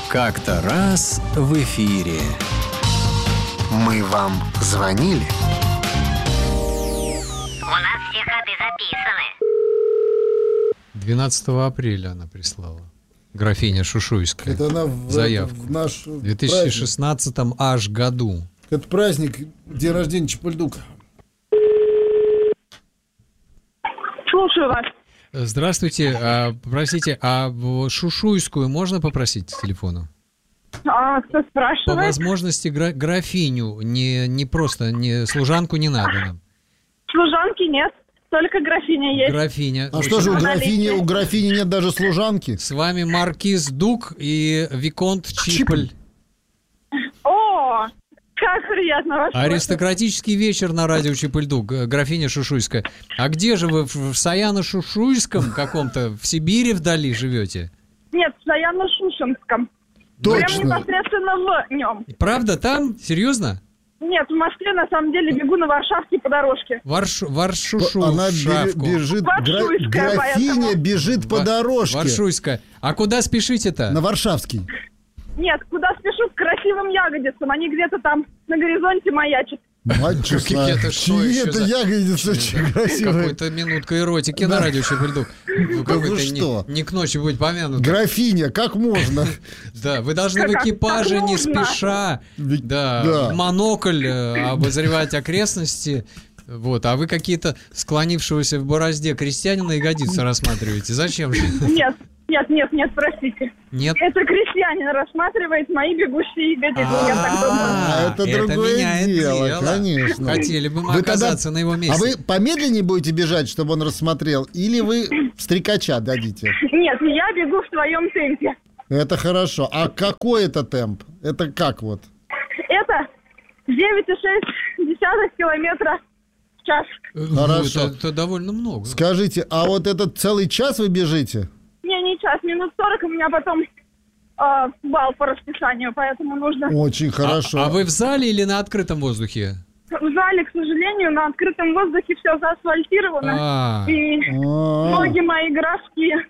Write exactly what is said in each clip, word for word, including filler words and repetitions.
Как-то раз в эфире. Мы вам звонили? У нас все ходы записаны. двенадцатого апреля она прислала. Графиня Шушуйская. Это она в, заявку. в наш В две тысячи шестнадцатом аж году. Это праздник, день рождения Чапульдука. Слушаю вас. Здравствуйте. А, простите, а Шушуйскую можно попросить к телефону? А кто спрашивает? По возможности гра- графиню, не, не просто, не служанку не надо нам. Служанки нет, только графиня есть. Графиня. А что же, у графини, у графини нет даже служанки? С вами маркиз Дук и виконт Чиполь. О, как приятно вас слышать. Аристократический вечер на радио Чапульдук, графиня Шушуйская. А где же вы, в Саяно-Шушуйском каком-то, в Сибири вдали живете? Нет, в Саяно-Шушенском. Прям Точно. непосредственно в нем. Правда, там? Серьезно? Нет, в Москве на самом деле бегу на Варшавке по дорожке. Варш... Варшушу, Она бе- шавку. бежит, гра- Варшуйская, графиня поэтому. бежит по Ва- дорожке. Варшуйская. А куда спешите-то? На Варшавский. Нет, куда спешу, к красивым ягодицам. Они где-то там на горизонте маячат. Мать честная. Это что Чьи еще это за- ягодицы очень красивые. Какой-то минутка эротики на Да. радио Чапульдук. вы Какой-то что? не, не к ночи будет помянут. Графиня, как можно? Да, вы должны в Как- экипаже как не нужно. спеша, Ведь- да, да. в монокль э, обозревать окрестности. Вот, а вы какие-то склонившегося в борозде крестьянина ягодицы рассматриваете. Зачем же? Нет, нет, нет, нет, простите. Нет? Это крестьянин рассматривает мои бегущие ягодицы, я так думаю. А, это другое меняет дело, конечно. Хотели бы мы Вы тогда- оказаться на его месте. А вы помедленнее будете бежать, чтобы он рассмотрел, или вы стрекача дадите? Нет, я бегу в своем темпе. Это хорошо. А какой это темп? Это как вот? Это девять целых шесть десятых километра в час. Ну, Хорошо. Это, это довольно много. Скажите, а вот этот целый час вы бежите? Не, не час, минут сорок, у меня потом э, бал по расписанию, поэтому нужно... Очень хорошо. А, а вы в зале или на открытом воздухе? В зале, к сожалению, на открытом воздухе все заасфальтировано. А, И А, ноги мои графские.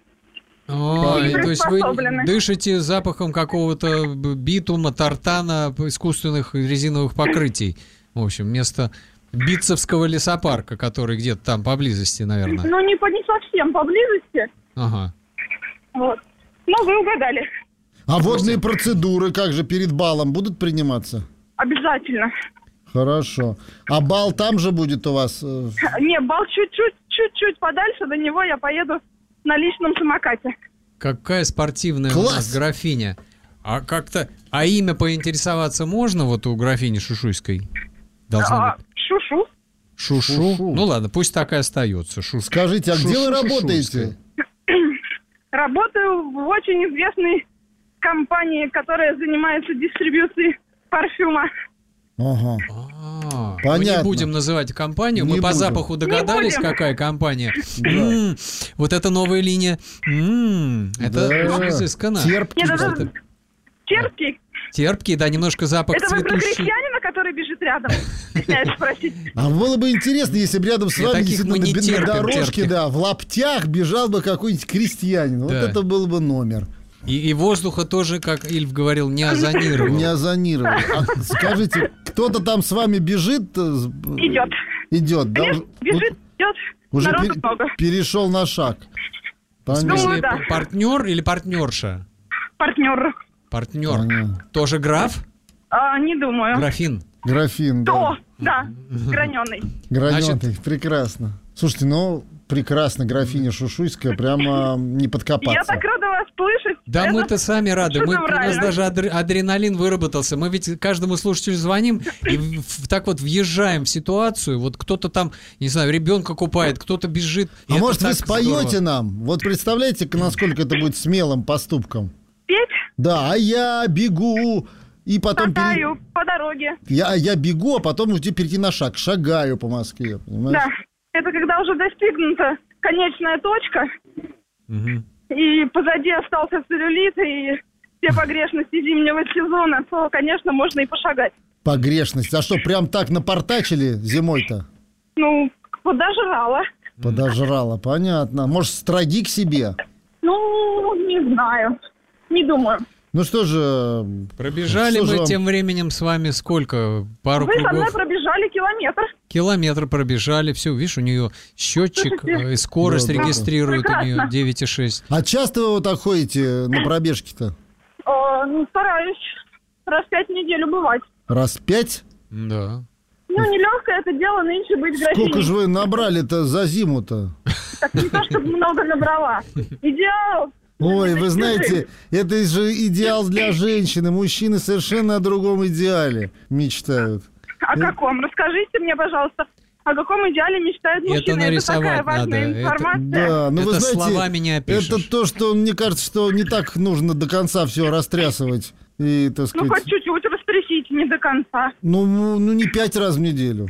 а, Не то есть вы приспособлены. дышите запахом какого-то битума, тартана, искусственных резиновых покрытий. В общем, вместо битцевского лесопарка, который где-то там поблизости, наверное. Ну, не, по- не совсем поблизости. Ага. Вот. Но вы угадали. А водные процедуры как же перед балом будут приниматься? Обязательно. Хорошо. А бал там же будет у вас? э, Не, бал чуть-чуть, чуть-чуть подальше, до него я поеду на личном самокате. Какая спортивная у Класс! нас графиня. А как-то... А имя поинтересоваться можно вот у графини Шушуйской? Должна А, быть. Шушу. Шушу. Шушу. Ну ладно, пусть так и остается. Шушу. Скажите, а где вы Шушу-шушуйская. работаете? Работаю в очень известной компании, которая занимается дистрибьюцией парфюма. Ага. А, мы Понятно. не будем называть компанию, мы Не по будем. запаху догадались, Не будем. какая компания. М, Вот эта новая линия. М, Это Да. изысканно. Терпкий. Нет, это Это терпкий. терпкий, да, немножко запах Это вы про цветущий. крестьянина, который бежит рядом? Стесняюсь спросить. А было бы интересно, если бы рядом с Для вами таких мы действительно не на, на терпим дорожке, терпких. да, в лаптях бежал бы какой-нибудь крестьянин. Вот Да. это был бы номер. И, и воздуха тоже, как Ильф говорил, не озонировал. Не озонировал. А скажите, кто-то там с вами бежит? э, с- Идет. Идет, да? Бежит, бежит, идет. Уже Народу пер- много. перешел на шаг. В Понятно. смысле, Ну, да. партнер или партнерша? Партнер. Партнер. Понятно. Тоже граф? А, не думаю. Графин. Графин, То, да. да, граненый. Граненый, прекрасно. Слушайте, ну, прекрасно, графиня Шушуйская, прямо не подкопаться. Я так рада вас слышать. Да Это мы-то сами рады. Мы, у нас шедеврально. даже адр- адреналин выработался. Мы ведь каждому слушателю звоним и в- в- так вот въезжаем в ситуацию. Вот кто-то там, не знаю, ребенка купает, кто-то бежит. И А это может, вы так споете здорово. нам? Вот представляете, насколько это будет смелым поступком? Петь, Да, а я бегу, и потом... пере- катаю по дороге. Я, я бегу, а потом уже перейти на шаг. Шагаю по Москве, понимаешь? Да, это когда уже достигнута конечная точка, Мгм. и позади остался целлюлит, и все погрешности зимнего сезона, то, конечно, можно и пошагать. Погрешность. А что, прям так напортачили зимой-то? Ну, подожрала. Подожрала, понятно. Может, строги к себе? Ну, не знаю. Не думаю. Ну что же... Пробежали что мы же вам- тем временем с вами сколько? Пару Вы со мной кругов? пробежали километр. Километр пробежали, все, видишь, у нее счетчик, Слушайте, э, и скорость да, да, да. регистрирует у нее Прекрасно. девять и шесть. А часто вы вот так ходите на пробежке-то? О, ну, стараюсь раз в пять в неделю бывать. Раз пять? Да. Ну, нелегкое это дело нынче быть графиней. Сколько же вы набрали-то за зиму-то? Так не то, чтобы много набрала. Идеал. Ой, Это вы знаете, чужих. это же идеал для женщины. Мужчины совершенно о другом идеале мечтают. О каком? Расскажите мне, пожалуйста, о каком идеале мечтает Это мужчина? Это нарисовать такая важная надо. Это- информация. Да, ну Это вы знаете, словами не опишешь. это то, что мне кажется, что не так нужно до конца все растрясывать. И, так Ну, сказать, хоть чуть-чуть растрясите, не до конца. ну, ну, ну, не пять раз в неделю.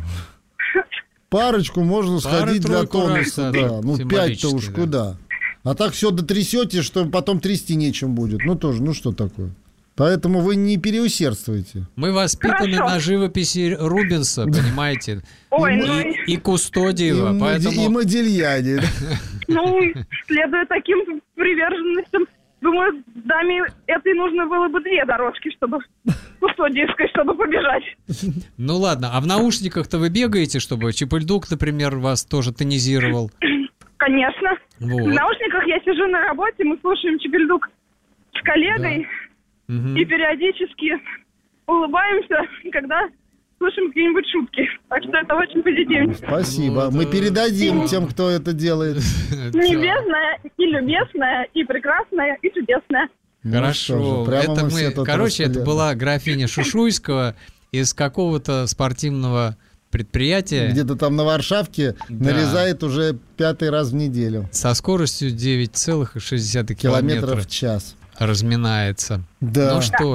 Парочку можно сходить для Пару-тройку раз, тонуса, да, да. Ну, пять-то уж символически, да. куда. А так все дотрясете, что потом трясти нечем будет. Ну, тоже, ну что такое. Поэтому вы не переусердствуйте. Мы воспитаны Хорошо. на живописи Рубенса, понимаете? Ой, И ну, И, и Кустодиева, и, Моди- поэтому... и Модильяне. ну, следуя таким приверженностям, думаю, даме этой нужно было бы две дорожки, чтобы кустодиевской, чтобы побежать. Ну ладно, а в наушниках-то вы бегаете, чтобы Чепульдук, например, вас тоже тонизировал? Конечно. Вот. В наушниках я сижу на работе, мы слушаем Чепельдук с коллегой Мгм. и периодически улыбаемся, когда слышим какие-нибудь шутки. Так что это очень позитивно. Спасибо. Вот, Мы э, передадим тем, кто это делает. Небесная и любезная, и прекрасная, и чудесная. Ну что Хорошо. же, прямо Это мы все мы, тут короче, это расстреляли. была графиня Шушуйского из какого-то спортивного предприятия Где-то там на Варшавке Да. нарезает уже пятый раз в неделю. со скоростью девять целых шесть десятых Километров километра в час. разминается. Да. Ну что,